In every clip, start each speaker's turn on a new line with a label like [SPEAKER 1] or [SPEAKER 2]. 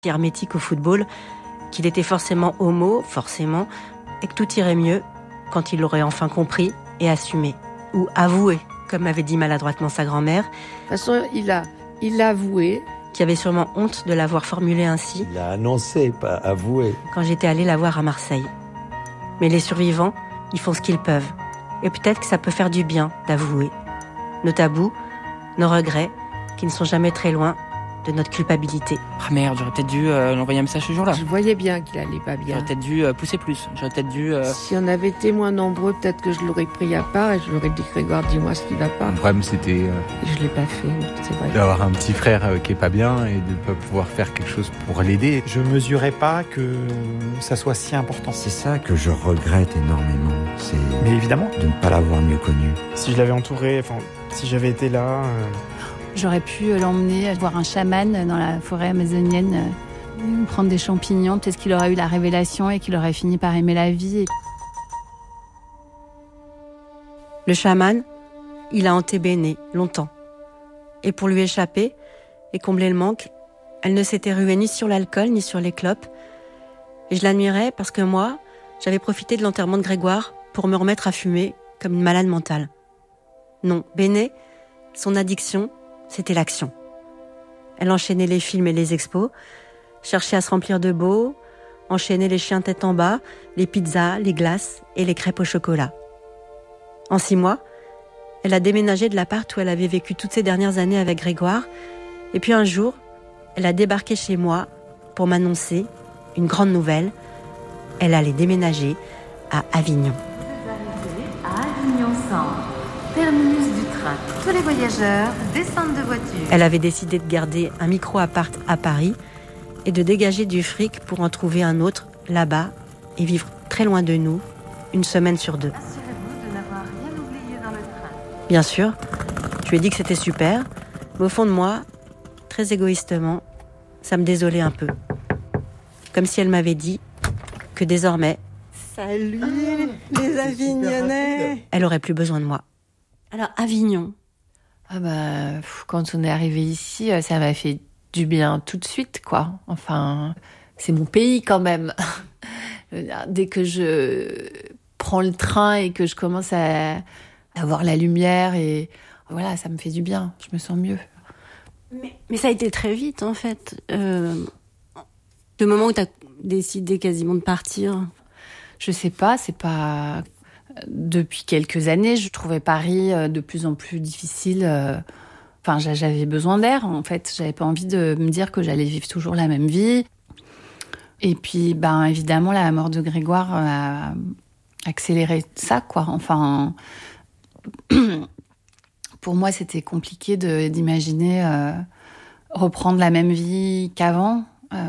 [SPEAKER 1] hermétique au football, qu'il était forcément homo, forcément, et que tout irait mieux quand il l'aurait enfin compris et assumé. Ou avoué, comme m'avait dit maladroitement sa grand-mère.
[SPEAKER 2] De toute façon, il a avoué.
[SPEAKER 1] Qui avait sûrement honte de l'avoir formulé ainsi.
[SPEAKER 3] Il a annoncé, pas avoué.
[SPEAKER 1] Quand j'étais allée la voir à Marseille. Mais les survivants, ils font ce qu'ils peuvent. Et peut-être que ça peut faire du bien d'avouer. Nos tabous, nos regrets, qui ne sont jamais très loin de notre culpabilité.
[SPEAKER 4] Ah merde, j'aurais peut-être dû l'envoyer un message ce jour-là.
[SPEAKER 2] Je voyais bien qu'il allait pas bien.
[SPEAKER 4] J'aurais peut-être dû pousser plus. J'aurais peut-être dû...
[SPEAKER 2] Si on avait été moins nombreux, peut-être que je l'aurais pris à part et je lui aurais dit, Grégoire, dis-moi ce qui va pas.
[SPEAKER 5] Le problème, c'était
[SPEAKER 2] Je l'ai pas fait, c'est vrai.
[SPEAKER 5] d'avoir un petit frère qui est pas bien et de ne pas pouvoir faire quelque chose pour l'aider.
[SPEAKER 6] Je mesurais pas que ça soit si important.
[SPEAKER 7] C'est ça que je regrette énormément, c'est
[SPEAKER 6] Mais évidemment,
[SPEAKER 7] de ne pas l'avoir mieux connu.
[SPEAKER 6] si je l'avais entouré, si j'avais été là,
[SPEAKER 8] J'aurais pu l'emmener voir un chaman dans la forêt amazonienne, prendre des champignons. Peut-être qu'il aurait eu la révélation et qu'il aurait fini par aimer la vie.
[SPEAKER 1] Le chaman, il a hanté Béné longtemps. Et pour lui échapper et combler le manque, elle ne s'était ruée ni sur l'alcool ni sur les clopes. Et je l'admirais parce que moi, j'avais profité de l'enterrement de Grégoire pour me remettre à fumer comme une malade mentale. Non, Béné, son addiction, c'était l'action. Elle enchaînait les films et les expos, cherchait à se remplir de beau, enchaînait les chiens tête en bas, les pizzas, les glaces et les crêpes au chocolat. En 6 mois, elle a déménagé de l'appart où elle avait vécu toutes ces dernières années avec Grégoire. Et puis un jour, elle a débarqué chez moi pour m'annoncer une grande nouvelle. Elle allait déménager à Avignon.
[SPEAKER 9] Vous arrivez à Avignon Centre, terminus du train. Tous les voyageurs descendent de voiture.
[SPEAKER 1] Elle avait décidé de garder un micro-appart à Paris et de dégager du fric pour en trouver un autre là-bas et vivre très loin de nous, 1 semaine sur 2.
[SPEAKER 9] Assurez-vous de n'avoir rien oublié dans le train.
[SPEAKER 1] Bien sûr, je lui ai dit que c'était super, mais au fond de moi, très égoïstement, ça me désolait un peu. Comme si elle m'avait dit que désormais,
[SPEAKER 10] salut les Avignonnais.
[SPEAKER 1] Elle aurait plus besoin de moi.
[SPEAKER 10] Alors Avignon.
[SPEAKER 11] Quand on est arrivé ici, ça m'a fait du bien tout de suite, quoi. Enfin, c'est mon pays quand même. Dès que je prends le train et que je commence à voir la lumière et voilà, ça me fait du bien. Je me sens mieux.
[SPEAKER 10] Mais ça a été très vite en fait. Le moment où tu as décidé quasiment de partir.
[SPEAKER 11] Je sais pas, c'est pas... Depuis quelques années, je trouvais Paris de plus en plus difficile. Enfin, j'avais besoin d'air, en fait. J'avais pas envie de me dire que j'allais vivre toujours la même vie. Et puis, évidemment, la mort de Grégoire a accéléré ça, quoi. Enfin, pour moi, c'était compliqué d'imaginer reprendre la même vie qu'avant.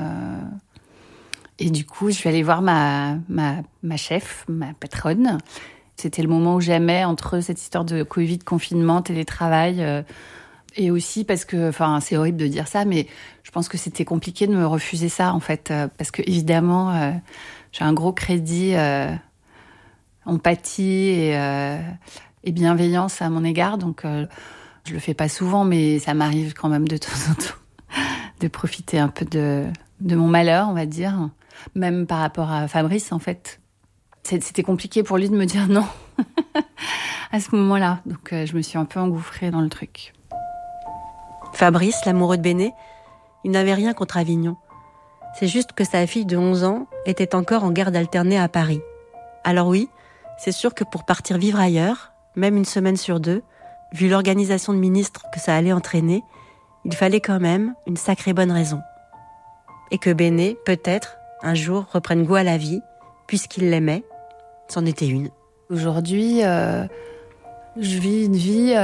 [SPEAKER 11] Et du coup, je suis allée voir ma chef, ma patronne. C'était le moment où jamais, entre cette histoire de Covid, confinement, télétravail, et aussi parce que, c'est horrible de dire ça, mais je pense que c'était compliqué de me refuser ça, en fait, parce que évidemment, j'ai un gros crédit empathie et bienveillance à mon égard, donc je le fais pas souvent, mais ça m'arrive quand même de temps en temps de profiter un peu de mon malheur, on va dire. Même par rapport à Fabrice, en fait. C'était compliqué pour lui de me dire non à ce moment-là. Donc, je me suis un peu engouffrée dans le truc.
[SPEAKER 1] Fabrice, l'amoureux de Béné, il n'avait rien contre Avignon. C'est juste que sa fille de 11 ans était encore en garde alternée à Paris. Alors oui, c'est sûr que pour partir vivre ailleurs, même 1 semaine sur 2, vu l'organisation de ministres que ça allait entraîner, il fallait quand même une sacrée bonne raison. Et que Béné, peut-être, un jour, reprenne goût à la vie, puisqu'il l'aimait, c'en était une.
[SPEAKER 11] Aujourd'hui, je vis une vie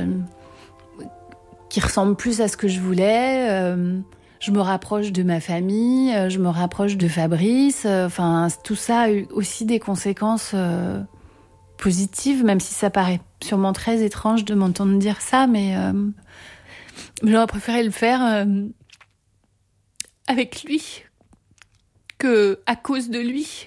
[SPEAKER 11] qui ressemble plus à ce que je voulais. Je me rapproche de ma famille, je me rapproche de Fabrice. Tout ça a eu aussi des conséquences positives, même si ça paraît sûrement très étrange de m'entendre dire ça, mais j'aurais préféré le faire avec lui que à cause de lui.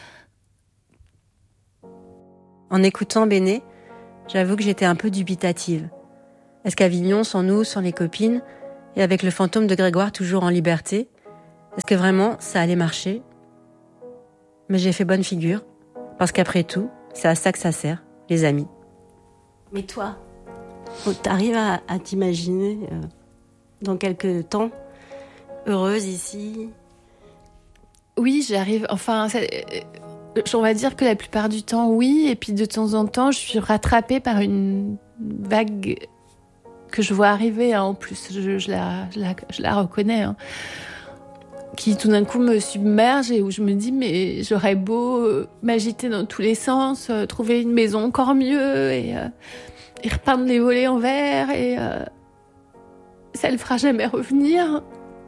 [SPEAKER 1] En écoutant Béné, j'avoue que j'étais un peu dubitative. Est-ce qu'Avignon, sans nous, sans les copines, et avec le fantôme de Grégoire toujours en liberté, Est-ce que vraiment ça allait marcher ? Mais j'ai fait bonne figure, parce qu'après tout, c'est à ça que ça sert, les amis.
[SPEAKER 10] Mais toi, t'arrives à t'imaginer dans quelques temps heureuse ici ?
[SPEAKER 11] Oui, j'arrive. Enfin, on va dire que la plupart du temps, oui. Et puis de temps en temps, je suis rattrapée par une vague que je vois arriver. En plus, je la reconnais. Hein, qui tout d'un coup me submerge et où je me dis mais j'aurais beau m'agiter dans tous les sens, trouver une maison encore mieux et repeindre les volets en verre et ça le fera jamais revenir.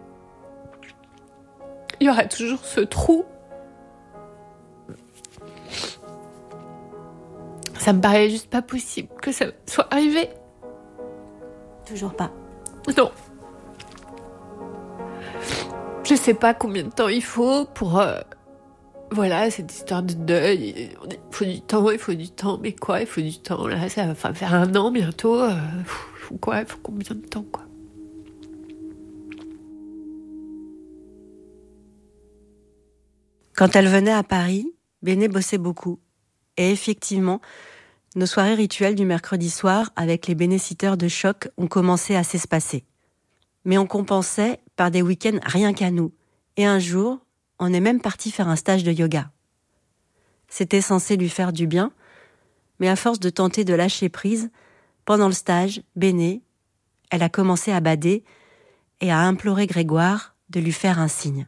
[SPEAKER 11] Il y aura toujours ce trou. Ça me paraît juste pas possible que ça soit arrivé.
[SPEAKER 10] Toujours pas.
[SPEAKER 11] Non. Je sais pas combien de temps il faut pour... voilà, cette histoire de deuil. Il faut du temps. Mais quoi, il faut du temps. Là, ça va faire 1 an bientôt. Il faut combien de temps, quoi.
[SPEAKER 1] Quand elle venait à Paris, Béné bossait beaucoup. Et effectivement, nos soirées rituelles du mercredi soir avec les bénéciteurs de choc ont commencé à s'espacer. Mais on compensait par des week-ends rien qu'à nous. Et un jour, on est même parti faire un stage de yoga. C'était censé lui faire du bien, mais à force de tenter de lâcher prise, pendant le stage, Béné, elle a commencé à bader et à implorer Grégoire de lui faire un signe.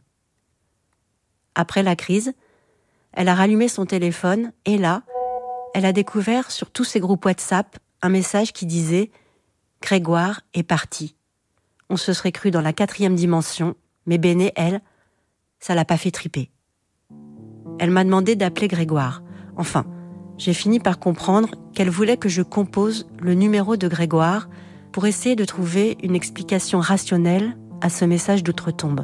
[SPEAKER 1] Après la crise, elle a rallumé son téléphone et là, elle a découvert sur tous ses groupes WhatsApp un message qui disait « Grégoire est parti ». On se serait cru dans la 4e dimension, mais Béné, elle, ça l'a pas fait triper. Elle m'a demandé d'appeler Grégoire. Enfin, j'ai fini par comprendre qu'elle voulait que je compose le numéro de Grégoire pour essayer de trouver une explication rationnelle à ce message d'outre-tombe.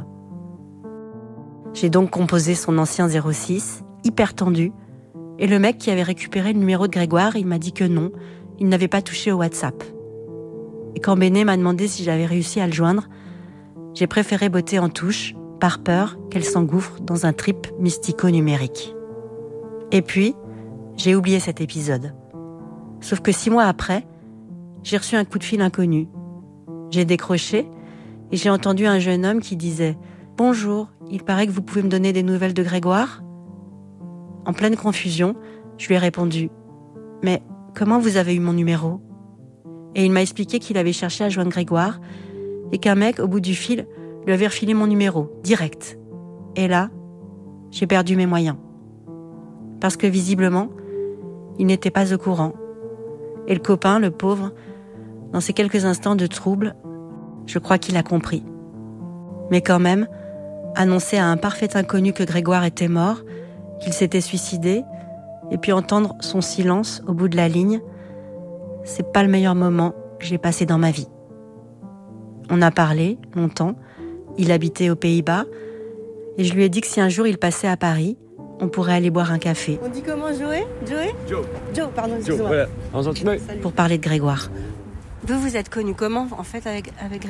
[SPEAKER 1] J'ai donc composé son ancien 06, hyper tendu, et le mec qui avait récupéré le numéro de Grégoire, il m'a dit que non, il n'avait pas touché au WhatsApp. Et quand Béné m'a demandé si j'avais réussi à le joindre, j'ai préféré botter en touche, par peur qu'elle s'engouffre dans un trip mystico-numérique. Et puis, j'ai oublié cet épisode. Sauf que 6 mois après, j'ai reçu un coup de fil inconnu. J'ai décroché et j'ai entendu un jeune homme qui disait « Bonjour, il paraît que vous pouvez me donner des nouvelles de Grégoire ?» En pleine confusion, je lui ai répondu « Mais comment vous avez eu mon numéro ?» Et il m'a expliqué qu'il avait cherché à joindre Grégoire et qu'un mec, au bout du fil, lui avait refilé mon numéro, direct. Et là, j'ai perdu mes moyens. Parce que visiblement, il n'était pas au courant. Et le copain, le pauvre, dans ces quelques instants de trouble, je crois qu'il a compris. Mais quand même, annoncer à un parfait inconnu que Grégoire était mort, qu'il s'était suicidé, et puis entendre son silence au bout de la ligne, c'est pas le meilleur moment que j'ai passé dans ma vie. On a parlé, longtemps, il habitait aux Pays-Bas, et je lui ai dit que si un jour il passait à Paris, on pourrait aller boire un café.
[SPEAKER 10] On dit comment, Joey ? Joe, pardon, excuse-moi.
[SPEAKER 3] Voilà.
[SPEAKER 1] Pour parler de Grégoire.
[SPEAKER 10] Vous êtes connus comment, en fait, avec Grégoire ?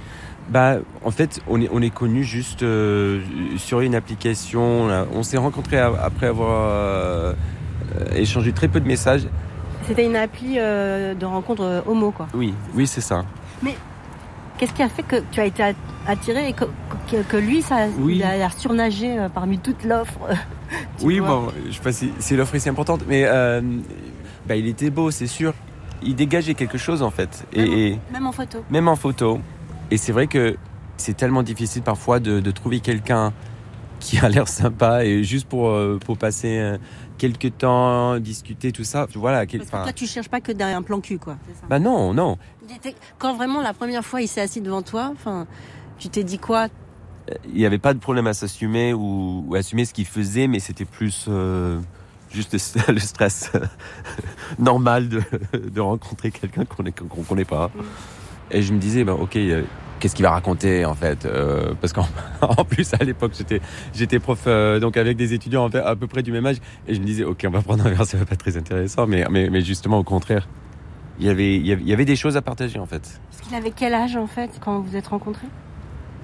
[SPEAKER 3] En fait, on est connus juste sur une application. On s'est rencontrés après avoir échangé très peu de messages.
[SPEAKER 10] C'était une appli de rencontre homo, quoi.
[SPEAKER 3] Oui, c'est ça.
[SPEAKER 10] Mais qu'est-ce qui a fait que tu as été attiré et que lui, il a surnagé parmi toute l'offre
[SPEAKER 3] Oui, bon, je sais pas si l'offre est si importante, mais il était beau, c'est sûr. Il dégageait quelque chose, en fait.
[SPEAKER 10] Même en photo.
[SPEAKER 3] Même en photo. Et c'est vrai que c'est tellement difficile parfois de trouver quelqu'un qui a l'air sympa et juste pour passer quelques temps, discuter, tout ça. Voilà.
[SPEAKER 10] Parce que toi, tu cherches pas que derrière un plan cul, quoi. C'est ça.
[SPEAKER 3] Non.
[SPEAKER 10] Quand vraiment la première fois il s'est assis devant toi, tu t'es dit quoi ?
[SPEAKER 3] Il n'y avait pas de problème à s'assumer ou assumer ce qu'il faisait, mais c'était plus juste le stress normal de rencontrer quelqu'un qu'on connaît pas. Et je me disais, ok, qu'est-ce qu'il va raconter en fait parce qu'en plus à l'époque j'étais prof donc avec des étudiants à peu près du même âge, et je me disais, ok, on va prendre un verre, ça va pas être très intéressant, mais justement au contraire, il y avait des choses à partager en fait.
[SPEAKER 10] Parce qu'il avait quel âge en fait quand vous êtes rencontrés ?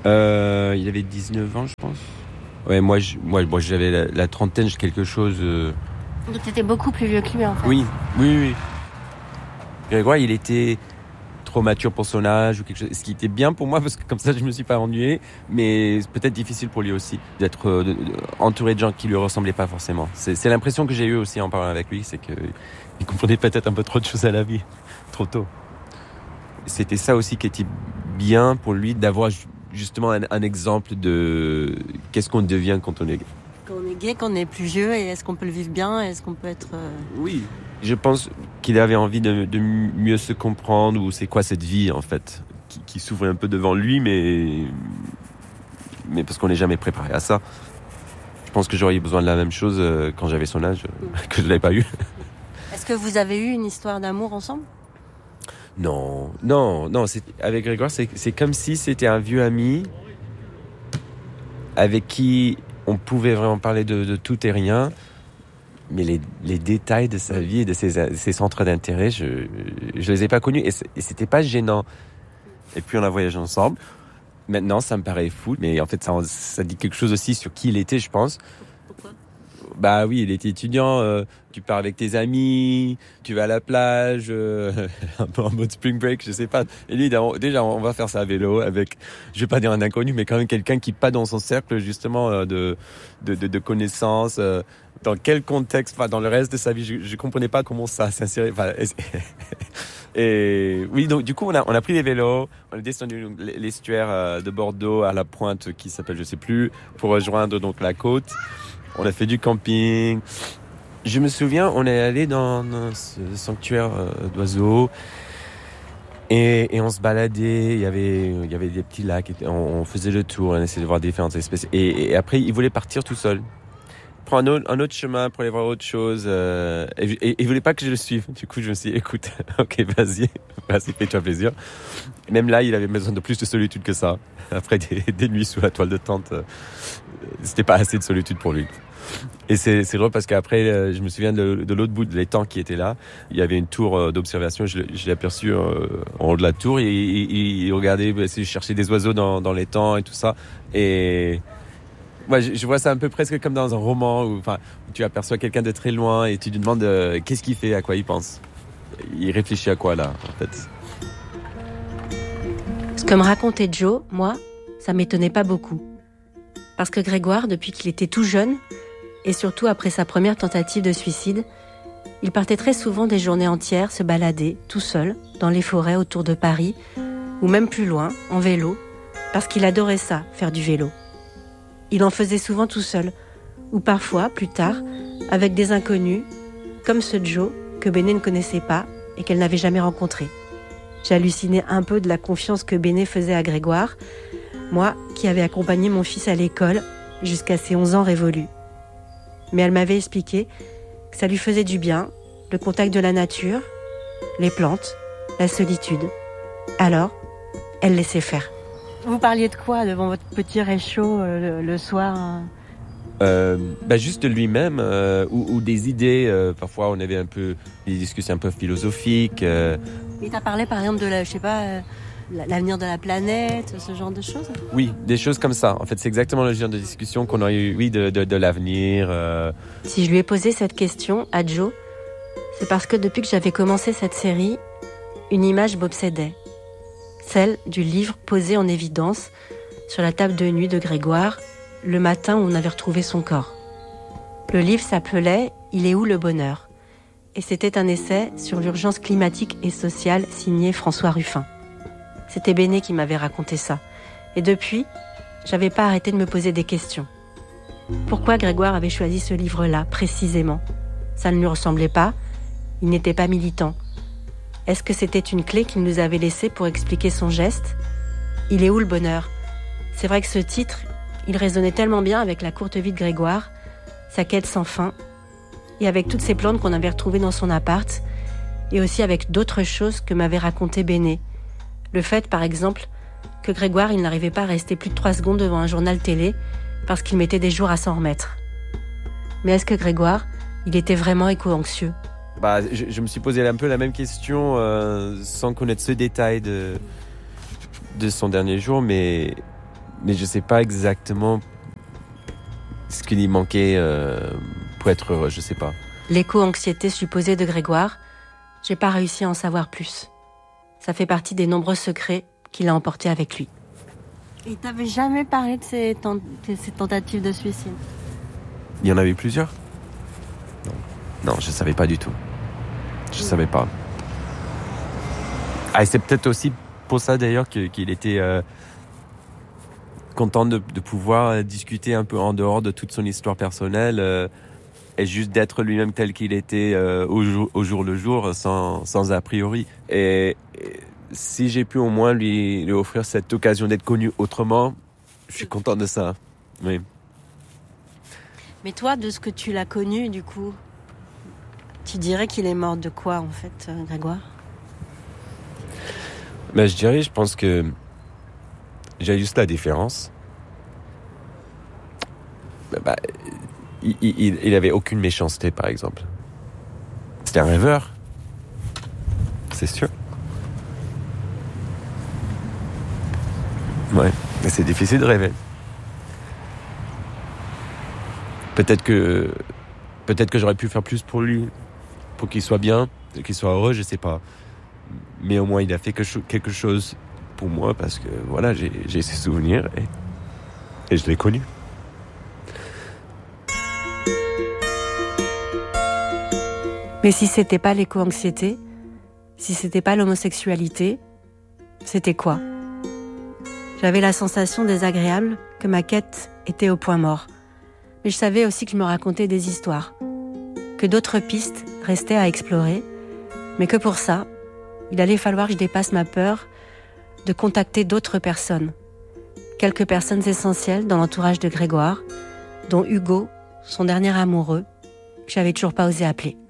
[SPEAKER 3] Il avait 19 ans, je pense. Ouais, moi j'avais la trentaine, quelque chose...
[SPEAKER 10] Donc t'étais beaucoup plus vieux que lui, en fait.
[SPEAKER 3] Oui. Grégoire, il était trop mature pour son âge ou quelque chose. Ce qui était bien pour moi, parce que comme ça, je me suis pas ennuyé. Mais c'est peut-être difficile pour lui aussi d'être entouré de gens qui lui ressemblaient pas forcément. C'est l'impression que j'ai eue aussi en parlant avec lui, c'est qu'il comprenait peut-être un peu trop de choses à la vie, trop tôt. C'était ça aussi qui était bien pour lui, d'avoir justement un exemple de qu'est-ce qu'on devient quand on est gay.
[SPEAKER 10] Quand on est gay, quand on est plus vieux, et est-ce qu'on peut le vivre bien, est-ce qu'on peut être...
[SPEAKER 3] Oui, je pense qu'il avait envie de mieux se comprendre, ou c'est quoi cette vie en fait, qui s'ouvre un peu devant lui, mais parce qu'on n'est jamais préparé à ça. Je pense que j'aurais eu besoin de la même chose quand j'avais son âge, que je ne l'avais pas eu.
[SPEAKER 10] Est-ce que vous avez eu une histoire d'amour ensemble ?
[SPEAKER 3] Non, avec Grégoire, c'est comme si c'était un vieux ami avec qui on pouvait vraiment parler de tout et rien, mais les détails de sa vie et de ses centres d'intérêt, je les ai pas connus, et c'était pas gênant. Et puis on a voyagé ensemble. Maintenant, ça me paraît fou, mais en fait, ça dit quelque chose aussi sur qui il était, je pense.
[SPEAKER 10] Pourquoi ?
[SPEAKER 3] Bah oui, il était étudiant, tu pars avec tes amis, tu vas à la plage, un peu en mode spring break, je sais pas. Et lui, déjà, on va faire ça à vélo avec, je vais pas dire un inconnu, mais quand même quelqu'un qui pas dans son cercle, justement, de connaissances. Dans quel contexte, dans le reste de sa vie, je comprenais pas comment ça s'insérait. Et oui, donc du coup, on a pris les vélos, on est descendu l'estuaire de Bordeaux à la pointe qui s'appelle, je sais plus, pour rejoindre donc la côte. On a fait du camping. Je me souviens, on est allé dans ce sanctuaire d'oiseaux et on se baladait. Il y avait des petits lacs. On faisait le tour, on essayait de voir différentes espèces. Et après, il voulait partir tout seul, prendre un autre chemin pour aller voir autre chose. Et il voulait pas que je le suive. Du coup, je me suis dit, écoute, ok, vas-y, fais-toi plaisir. Même là, il avait besoin de plus de solitude que ça. Après des nuits sous la toile de tente, c'était pas assez de solitude pour lui. Et c'est drôle parce qu'après, je me souviens de l'autre bout de l'étang qui était là. Il y avait une tour d'observation. Je l'ai aperçu en haut de la tour. Et il regardait, il cherchait des oiseaux dans l'étang et tout ça. Et moi, je vois ça un peu presque comme dans un roman où tu aperçois quelqu'un de très loin et tu lui demandes qu'est-ce qu'il fait, à quoi il pense. Il réfléchit à quoi là, en fait.
[SPEAKER 1] Ce que me racontait Joe, moi, ça m'étonnait pas beaucoup. Parce que Grégoire, depuis qu'il était tout jeune, et surtout après sa première tentative de suicide, il partait très souvent des journées entières se balader, tout seul, dans les forêts autour de Paris, ou même plus loin, en vélo, parce qu'il adorait ça, faire du vélo. Il en faisait souvent tout seul, ou parfois, plus tard, avec des inconnus, comme ce Joe que Béné ne connaissait pas et qu'elle n'avait jamais rencontré. J'hallucinais un peu de la confiance que Béné faisait à Grégoire, moi qui avais accompagné mon fils à l'école jusqu'à ses 11 ans révolus. Mais elle m'avait expliqué que ça lui faisait du bien, le contact de la nature, les plantes, la solitude. Alors, elle laissait faire.
[SPEAKER 10] Vous parliez de quoi devant votre petit réchaud le soir ?
[SPEAKER 3] Juste de lui-même ou des idées. Parfois, on avait un peu des discussions un peu philosophiques.
[SPEAKER 10] Il t'a parlé par exemple de l'avenir de la planète, ce genre de choses ?
[SPEAKER 3] Oui, des choses comme ça. En fait, c'est exactement le genre de discussion qu'on a eu, oui, de l'avenir.
[SPEAKER 1] Si je lui ai posé cette question à Joe, c'est parce que depuis que j'avais commencé cette série, une image m'obsédait. Celle du livre posé en évidence sur la table de nuit de Grégoire, le matin où on avait retrouvé son corps. Le livre s'appelait « Il est où le bonheur ?» et c'était un essai sur l'urgence climatique et sociale signé François Ruffin. C'était Béné qui m'avait raconté ça. Et depuis, j'avais pas arrêté de me poser des questions. Pourquoi Grégoire avait choisi ce livre-là, précisément ? Ça ne lui ressemblait pas, il n'était pas militant. Est-ce que c'était une clé qu'il nous avait laissée pour expliquer son geste ? Il est où le bonheur ? C'est vrai que ce titre, il résonnait tellement bien avec la courte vie de Grégoire, sa quête sans fin, et avec toutes ces plantes qu'on avait retrouvées dans son appart, et aussi avec d'autres choses que m'avait raconté Béné. Le fait, par exemple, que Grégoire, il n'arrivait pas à rester plus de 3 secondes devant un journal télé parce qu'il mettait des jours à s'en remettre. Mais est-ce que Grégoire, il était vraiment éco-anxieux ?
[SPEAKER 3] Je me suis posé un peu la même question sans connaître ce détail de son dernier jour, mais Mais je sais pas exactement ce qu'il lui manquait pour être heureux, je sais pas.
[SPEAKER 1] L'éco-anxiété supposée de Grégoire, j'ai pas réussi à en savoir plus. Ça fait partie des nombreux secrets qu'il a emportés avec lui.
[SPEAKER 10] Il t'avait jamais parlé de ces tentatives de suicide?
[SPEAKER 3] Il y en avait plusieurs? Non, je savais pas du tout. Je savais pas. Ah, et c'est peut-être aussi pour ça d'ailleurs qu'il était content de pouvoir discuter un peu en dehors de toute son histoire personnelle et juste d'être lui-même tel qu'il était au jour le jour, sans a priori. Et si j'ai pu au moins lui offrir cette occasion d'être connu autrement, je suis content de ça. Oui.
[SPEAKER 10] Mais toi, de ce que tu l'as connu, du coup, tu dirais qu'il est mort de quoi, en fait, Grégoire?
[SPEAKER 3] Ben, je pense que j'ai juste la différence. Ben, il avait aucune méchanceté, par exemple. C'était un rêveur. C'est sûr. Ouais, mais c'est difficile de rêver. Peut-être que j'aurais pu faire plus pour lui, pour qu'il soit bien, qu'il soit heureux, je sais pas. Mais au moins il a fait quelque chose pour moi parce que voilà, j'ai ses souvenirs et je l'ai connu.
[SPEAKER 1] Mais si c'était pas l'éco-anxiété, si c'était pas l'homosexualité, c'était quoi? J'avais la sensation désagréable que ma quête était au point mort. Mais je savais aussi que je me racontais des histoires, que d'autres pistes restaient à explorer, mais que pour ça, il allait falloir que je dépasse ma peur de contacter d'autres personnes. Quelques personnes essentielles dans l'entourage de Grégoire, dont Hugo, son dernier amoureux, que j'avais toujours pas osé appeler.